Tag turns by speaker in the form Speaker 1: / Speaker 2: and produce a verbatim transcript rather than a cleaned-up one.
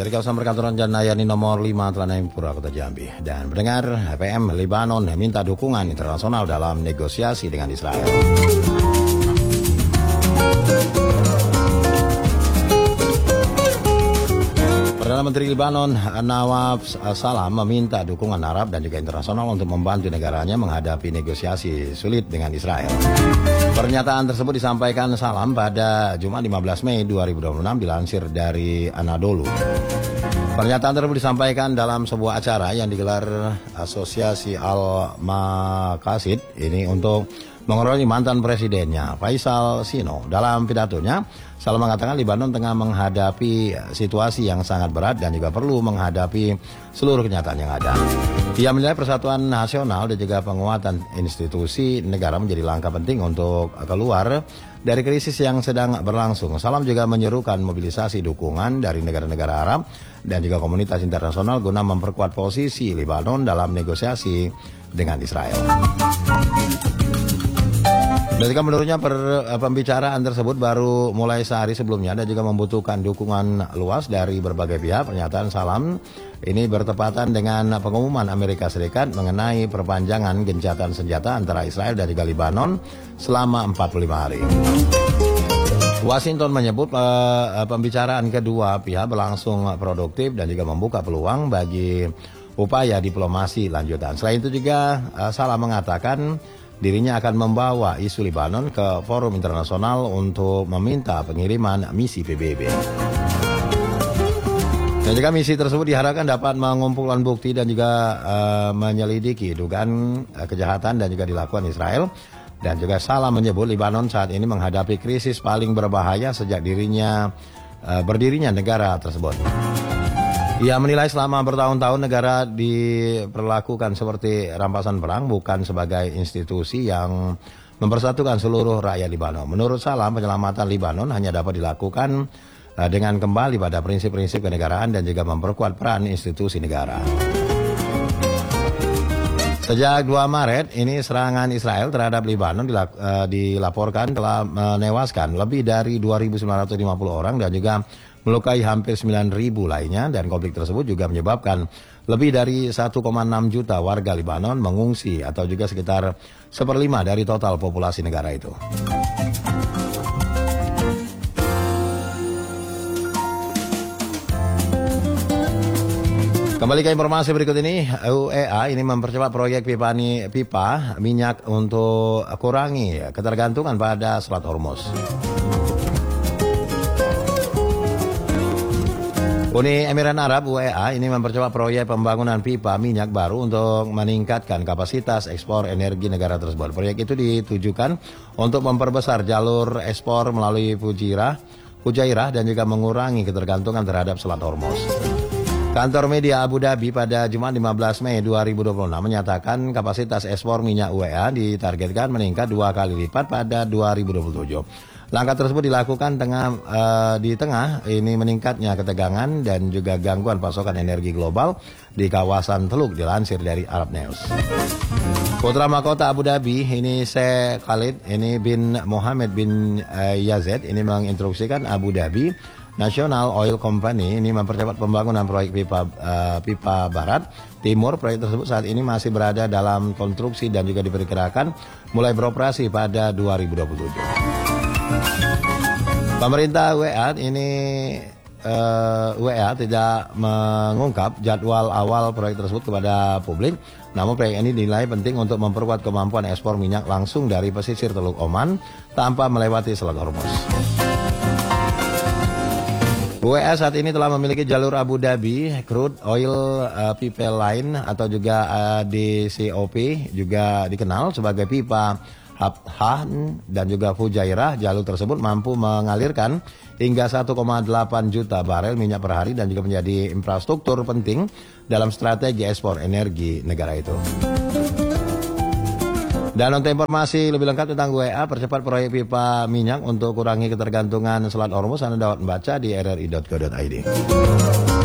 Speaker 1: Dari kawasan perkantoran Jalan Ayani nomor lima Telanai Pura Kota Jambi. Dan pendengar, P M Lebanon minta dukungan internasional dalam negosiasi dengan Israel. Perdana Menteri Lebanon Nawaf Salam meminta dukungan Arab dan juga internasional untuk membantu negaranya menghadapi negosiasi sulit dengan Israel. Pernyataan tersebut disampaikan Salam pada Jumat lima belas Mei dua ribu dua puluh enam dilansir dari Anadolu. Pernyataan tersebut disampaikan dalam sebuah acara yang digelar Asosiasi Al-Maqasid ini untuk menghormati mantan presidennya Faisal Sino. Dalam pidatonya, Salam mengatakan Lebanon tengah menghadapi situasi yang sangat berat dan juga perlu menghadapi seluruh kenyataan yang ada. Ia menilai persatuan nasional dan juga penguatan institusi negara menjadi langkah penting untuk keluar dari krisis yang sedang berlangsung. Salam juga menyerukan mobilisasi dukungan dari negara-negara Arab dan juga komunitas internasional guna memperkuat posisi Lebanon dalam negosiasi dengan Israel. Ketika menurutnya per, pembicaraan tersebut baru mulai sehari sebelumnya dan juga membutuhkan dukungan luas dari berbagai pihak. Pernyataan Salam ini bertepatan dengan pengumuman Amerika Serikat mengenai perpanjangan gencatan senjata antara Israel dan juga Lebanon selama empat puluh lima hari. Washington menyebut uh, pembicaraan kedua pihak berlangsung produktif dan juga membuka peluang bagi upaya diplomasi lanjutan. Selain itu juga uh, Salam mengatakan dirinya akan membawa isu Lebanon ke forum internasional untuk meminta pengiriman misi P B B. Dan juga misi tersebut diharapkan dapat mengumpulkan bukti dan juga uh, menyelidiki dugaan uh, kejahatan dan juga dilakukan Israel. Dan juga Salam menyebut Lebanon saat ini menghadapi krisis paling berbahaya sejak dirinya uh, berdirinya negara tersebut. Ia menilai selama bertahun-tahun negara diperlakukan seperti rampasan perang, bukan sebagai institusi yang mempersatukan seluruh rakyat Lebanon. Menurut Salam, penyelamatan Lebanon hanya dapat dilakukan dengan kembali pada prinsip-prinsip kenegaraan dan juga memperkuat peran institusi negara. Sejak dua Maret, ini serangan Israel terhadap Lebanon dilaporkan telah menewaskan lebih dari dua ribu sembilan ratus lima puluh orang dan juga melukai hampir sembilan ribu lainnya, dan konflik tersebut juga menyebabkan lebih dari satu koma enam juta warga Lebanon mengungsi atau juga sekitar seperlima dari total populasi negara itu. Kembali ke informasi berikut ini, U E A ini mempercepat proyek pipa, pipa minyak untuk kurangi ketergantungan pada Selat Hormuz. Uni Emirat Arab U E A ini mempercepat proyek pembangunan pipa minyak baru untuk meningkatkan kapasitas ekspor energi negara tersebut. Proyek itu ditujukan untuk memperbesar jalur ekspor melalui Fujairah, Fujairah dan juga mengurangi ketergantungan terhadap Selat Hormuz. Kantor media Abu Dhabi pada Jumat lima belas Mei dua ribu dua puluh enam menyatakan kapasitas ekspor minyak U E A ditargetkan meningkat dua kali lipat pada dua ribu dua puluh tujuh. Langkah tersebut dilakukan tengah uh, di tengah ini meningkatnya ketegangan dan juga gangguan pasokan energi global di kawasan Teluk, dilansir dari Arab News. Putra mahkota Abu Dhabi ini Sheikh Khalid ini bin Mohammed bin uh, Yazid ini menginstruksikan Abu Dhabi National Oil Company ini mempercepat pembangunan proyek pipa uh, pipa barat timur. Proyek tersebut saat ini masih berada dalam konstruksi dan juga diperkirakan mulai beroperasi pada dua ribu dua puluh tujuh. Pemerintah U E A ini uh, U E A tidak mengungkap jadwal awal proyek tersebut kepada publik. Namun proyek ini dinilai penting untuk memperkuat kemampuan ekspor minyak langsung dari pesisir Teluk Oman tanpa melewati Selat Hormuz. U E A saat ini telah memiliki jalur Abu Dhabi Crude Oil uh, Pipeline atau juga uh, D C O P, juga dikenal sebagai pipa Habhan dan juga Fujairah. Jalur tersebut mampu mengalirkan hingga satu koma delapan juta barel minyak per hari dan juga menjadi infrastruktur penting dalam strategi ekspor energi negara itu. Dan untuk informasi lebih lengkap tentang U E A, percepat proyek pipa minyak untuk kurangi ketergantungan Selat Hormuz, Anda dapat membaca di r r i dot co dot i d.